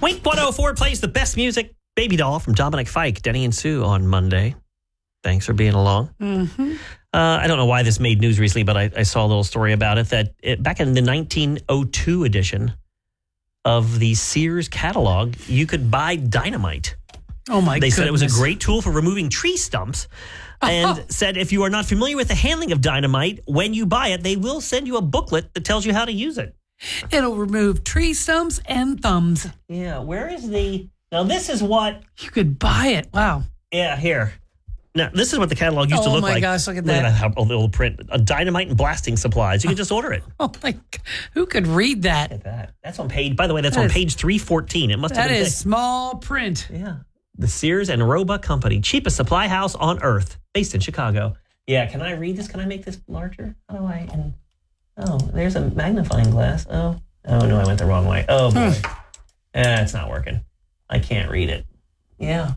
Wink 104 plays the best music. Baby Doll from Dominic Fike, Denny and Sue on Monday. Thanks for being along. Mm-hmm. I don't know why this made news recently, but I saw a little story about it that back in the 1902 edition of the Sears catalog, you could buy dynamite. Oh, my They goodness. said it was a great tool for removing tree stumps and said if you are not familiar with the handling of dynamite, when you buy it, they will send you a booklet that tells you how to use it. It'll remove tree stumps and thumbs. Yeah, where is the... Now, this is what... You could buy it. Wow. Yeah, here. Now, this is what the catalog used to look like. Oh, my gosh, look at that. How old the old print. Dynamite and blasting supplies. You can just order it. Oh, my God. Who could read that? Look at that. That's on page... By the way, that's on page 314. It must have That been... is small print. Yeah. The Sears and Roebuck Company. Cheapest supply house on earth. Based in Chicago. Yeah, can I read this? Can I make this larger? How do I... Oh, there's a magnifying glass. Oh, no, I went the wrong way. Oh, boy. It's not working. I can't read it. Yeah.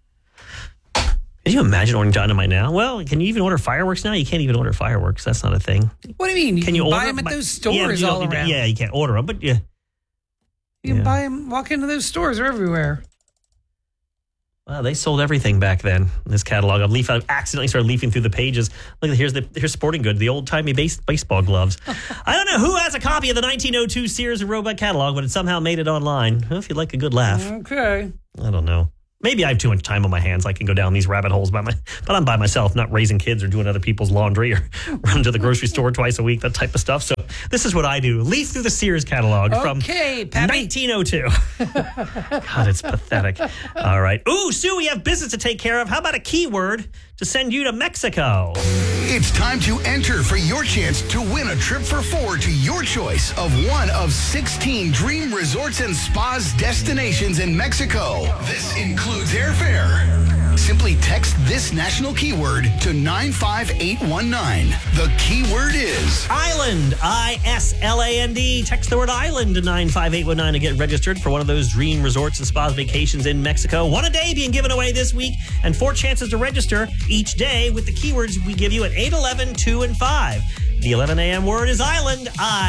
Can you imagine ordering dynamite now? Well, can you even order fireworks now? You can't even order fireworks. That's not a thing. What do you mean? Can you buy order them at those stores you all around. Yeah, you can't order them, but yeah. You can buy them, walk into those stores. They're everywhere. Wow, they sold everything back then in this catalog. I accidentally started leafing through the pages. Look, here's sporting goods, the old-timey baseball gloves. I don't know who has a copy of the 1902 Sears and Roebuck catalog, but it somehow made it online. Well, if you'd like a good laugh. Okay. I don't know. Maybe I have too much time on my hands. I can go down these rabbit holes but I'm by myself, not raising kids or doing other people's laundry or run to the grocery store twice a week, that type of stuff. So this is what I do. Leaf through the Sears catalog from Pappy. 1902. God, it's pathetic. All right. Ooh, Sue, we have business to take care of. How about a keyword to send you to Mexico? It's time to enter for your chance to win a trip for four to your choice of one of 16 dream resorts and spas destinations in Mexico. This includes airfare. Simply text this national keyword to 95819. The keyword is Island, ISLAND. Text the word island to 95819 to get registered for one of those dream resorts and spas vacations in Mexico. One a day being given away this week, and 4 chances to register each day with the keywords we give you at 8, 11, 2, and 5. The 11 a.m. word is island,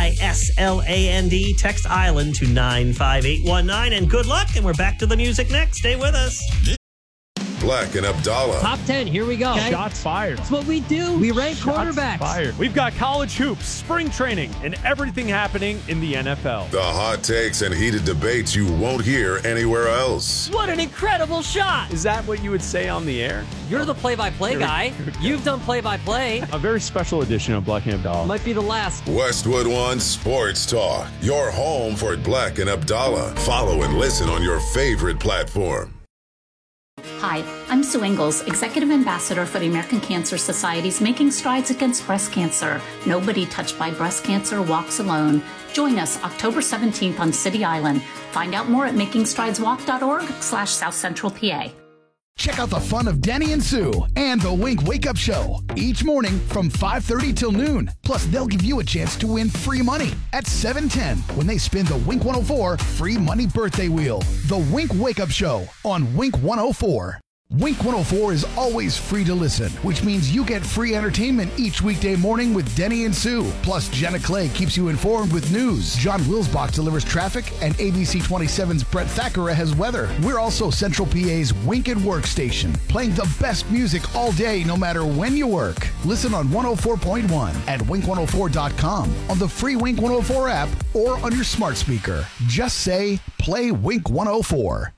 ISLAND. Text island to 95819, and good luck. And we're back to the music next. Stay with us. Black and Abdallah. Top 10, here we go. Okay. Shots fired. That's what we do. We rank quarterbacks. Fired. We've got college hoops, spring training, and everything happening in the NFL. The hot takes and heated debates you won't hear anywhere else. What an incredible shot. Is that what you would say on the air? You're the play-by-play guy. You've done play-by-play. A very special edition of Black and Abdallah. Might be the last. Westwood One Sports Talk. Your home for Black and Abdallah. Follow and listen on your favorite platform. Hi, I'm Sue Ingalls, Executive Ambassador for the American Cancer Society's Making Strides Against Breast Cancer. Nobody touched by breast cancer walks alone. Join us October 17th on City Island. Find out more at makingstrideswalk.org/South Central PA. Check out the fun of Denny and Sue and the Wink Wake Up Show each morning from 5:30 till noon. Plus, they'll give you a chance to win free money at 7:10 when they spin the Wink 104 free money birthday wheel. The Wink Wake Up Show on Wink 104. Wink 104 is always free to listen, which means you get free entertainment each weekday morning with Denny and Sue. Plus, Jenna Clay keeps you informed with news. John Wilsbach delivers traffic, and ABC 27's Brett Thackeray has weather. We're also Central PA's Wink and Work station, playing the best music all day, no matter when you work. Listen on 104.1 at wink104.com, on the free Wink 104 app, or on your smart speaker. Just say, play Wink 104.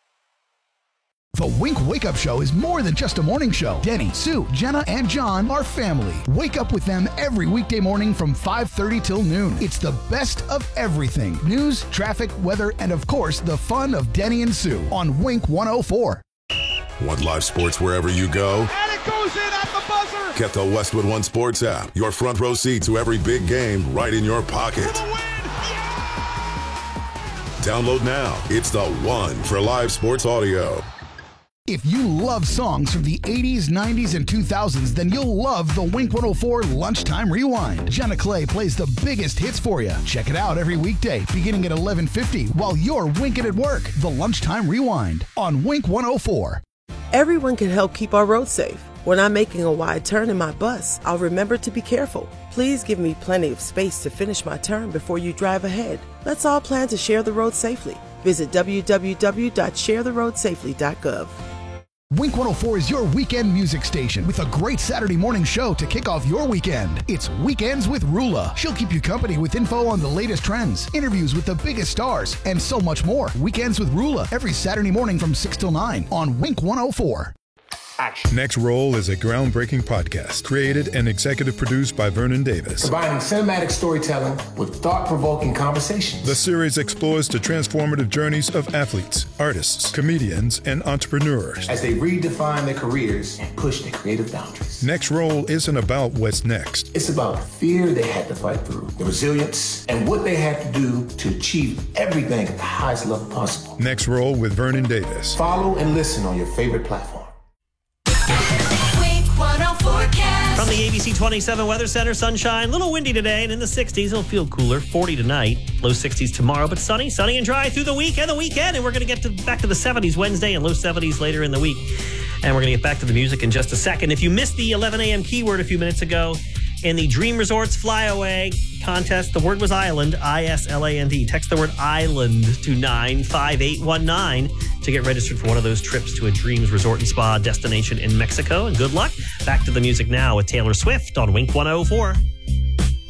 The Wink Wake Up Show is more than just a morning show. Denny, Sue, Jenna, and John are family. Wake up with them every weekday morning from 5:30 till noon. It's the best of everything. News, traffic, weather, and of course, the fun of Denny and Sue on Wink 104. Want live sports wherever you go? And it goes in at the buzzer. Get the Westwood One Sports app. Your front row seat to every big game right in your pocket. Download now. It's the one for live sports audio. If you love songs from the 80s, 90s, and 2000s, then you'll love the Wink 104 Lunchtime Rewind. Jenna Clay plays the biggest hits for you. Check it out every weekday, beginning at 11:50, while you're winking at work. The Lunchtime Rewind on Wink 104. Everyone can help keep our roads safe. When I'm making a wide turn in my bus, I'll remember to be careful. Please give me plenty of space to finish my turn before you drive ahead. Let's all plan to share the road safely. Visit www.sharetheroadsafely.gov. Wink 104 is your weekend music station with a great Saturday morning show to kick off your weekend. It's Weekends with Rula. She'll keep you company with info on the latest trends, interviews with the biggest stars, and so much more. Weekends with Rula every Saturday morning from 6 till 9 on Wink 104. Next Roll is a groundbreaking podcast created and executive produced by Vernon Davis. Combining cinematic storytelling with thought-provoking conversations. The series explores the transformative journeys of athletes, artists, comedians, and entrepreneurs as they redefine their careers and push their creative boundaries. Next Roll isn't about what's next. It's about the fear they had to fight through, the resilience, and what they had to do to achieve everything at the highest level possible. Next Roll with Vernon Davis. Follow and listen on your favorite platform. From the ABC 27 Weather Center, sunshine, a little windy today and in the 60s. It'll feel cooler, 40 tonight, low 60s tomorrow, but sunny and dry through the week and the weekend. And we're going to get back to the 70s Wednesday and low 70s later in the week. And we're going to get back to the music in just a second. If you missed the 11 a.m. keyword a few minutes ago, in the Dream Resorts Flyaway contest, the word was island, I-S-L-A-N-D. Text the word island to 95819 to get registered for one of those trips to a Dreams Resort and Spa destination in Mexico. And good luck. Back to the music now with Taylor Swift on Wink 104.